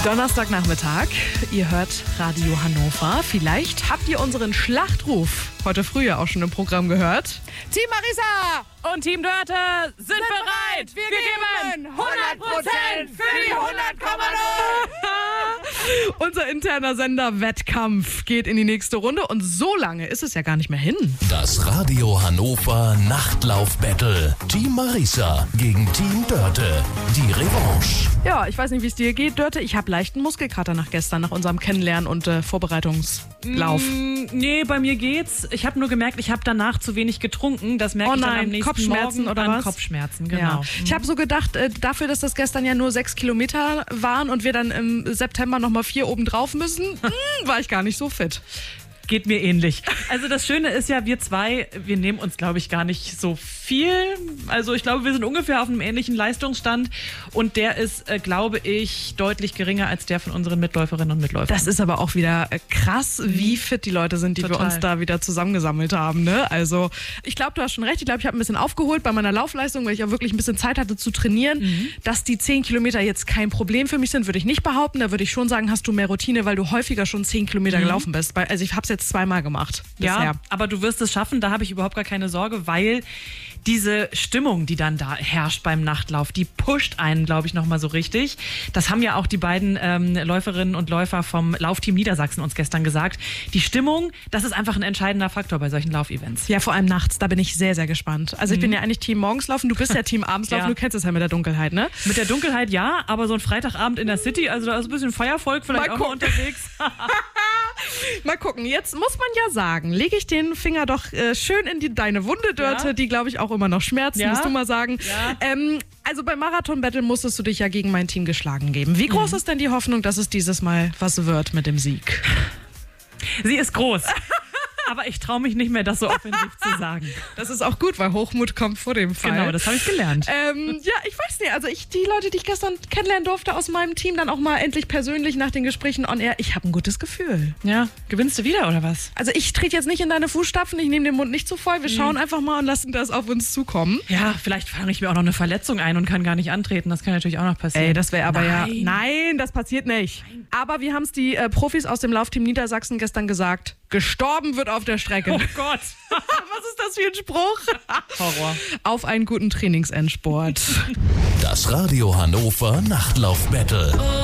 Donnerstagnachmittag, ihr hört Radio Hannover. Vielleicht habt ihr unseren Schlachtruf heute früh ja auch schon im Programm gehört. Team Marisa und Team Dörte sind bereit. Wir geben 100% für die 100,0. Unser interner Sender Wettkampf geht in die nächste Runde und so lange ist es ja gar nicht mehr hin. Das Radio Hannover Nachtlauf-Battle. Team Marisa gegen Team Dörte. Die Revanche. Ja, ich weiß nicht, wie es dir geht, Dörte. Ich habe leichten Muskelkater nach gestern, nach unserem Kennenlernen- und Vorbereitungslauf. Nee, bei mir geht's. Ich habe nur gemerkt, ich habe danach zu wenig getrunken. Das merke ich dann am nächsten Kopfschmerzen Morgen oder an was? Kopfschmerzen, genau. Ja. Ich habe so gedacht, dafür, dass das gestern ja nur 6 Kilometer waren und wir dann im September nochmal 4 oben drauf müssen, war ich gar nicht so fit. Geht mir ähnlich. Also das Schöne ist ja, wir zwei, wir nehmen uns, glaube ich, gar nicht so viel. Also ich glaube, wir sind ungefähr auf einem ähnlichen Leistungsstand und der ist, glaube ich, deutlich geringer als der von unseren Mitläuferinnen und Mitläufern. Das ist aber auch wieder krass, wie fit die Leute sind, die wir uns da wieder zusammengesammelt haben. Ne? Also ich glaube, du hast schon recht. Ich glaube, ich habe ein bisschen aufgeholt bei meiner Laufleistung, weil ich auch wirklich ein bisschen Zeit hatte zu trainieren. Dass die 10 Kilometer jetzt kein Problem für mich sind, würde ich nicht behaupten. Da würde ich schon sagen, hast du mehr Routine, weil du häufiger schon 10 Kilometer gelaufen bist. Also ich habe es jetzt 2-mal gemacht bisher. Ja, aber du wirst es schaffen, da habe ich überhaupt gar keine Sorge, weil diese Stimmung, die dann da herrscht beim Nachtlauf, die pusht einen, glaube ich, nochmal so richtig. Das haben ja auch die beiden Läuferinnen und Läufer vom Laufteam Niedersachsen uns gestern gesagt. Die Stimmung, das ist einfach ein entscheidender Faktor bei solchen Laufevents. Ja, vor allem nachts, da bin ich sehr, sehr gespannt. Also ich bin ja eigentlich Team Morgenslaufen, du bist ja Team Abendslaufen, du kennst es ja mit der Dunkelheit, ne? Mit der Dunkelheit ja, aber so ein Freitagabend in der City, also da ist ein bisschen Feiervolk vielleicht auch mal unterwegs. Mal gucken, jetzt muss man ja sagen, lege ich den Finger doch schön in deine Wunde, Dörte, die, glaube ich, auch immer noch schmerzt, musst du mal sagen. Ja. Also beim Marathon-Battle musstest du dich ja gegen mein Team geschlagen geben. Wie groß ist denn die Hoffnung, dass es dieses Mal was wird mit dem Sieg? Sie ist groß. Aber ich traue mich nicht mehr, das so offensiv zu sagen. Das ist auch gut, weil Hochmut kommt vor dem Fall. Genau, das habe ich gelernt. Ja, ich weiß nicht, also die Leute, die ich gestern kennenlernen durfte aus meinem Team, dann auch mal endlich persönlich nach den Gesprächen on air, ich habe ein gutes Gefühl. Ja, gewinnst du wieder oder was? Also ich trete jetzt nicht in deine Fußstapfen, ich nehme den Mund nicht zu voll, wir schauen einfach mal und lassen das auf uns zukommen. Ja, vielleicht fange ich mir auch noch eine Verletzung ein und kann gar nicht antreten, das kann natürlich auch noch passieren. Ey, das wäre aber Nein, das passiert nicht. Nein. Aber wie haben es die Profis aus dem Laufteam Niedersachsen gestern gesagt? Gestorben wird auf der Strecke. Oh Gott. Was ist das für ein Spruch? Horror. Auf einen guten Trainingsendsport. Das Radio Hannover Nachtlauf-Battle.